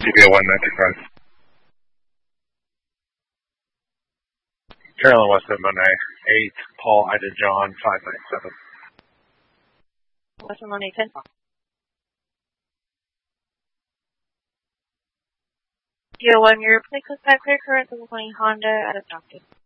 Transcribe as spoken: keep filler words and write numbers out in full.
D B O one ninety-five. Carolyn West of Monet, eight, Paul Ida John, five nine seven. West of Monet, ten. D B O one, your place was back clear, current, Honda, out of Stockton.